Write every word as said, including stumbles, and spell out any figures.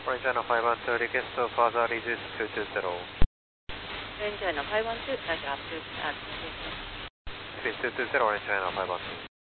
Orange China five one two, request to further reduce two two zero. Orange China five one two, dash up to at Repeat two two zero, Orange China five one two.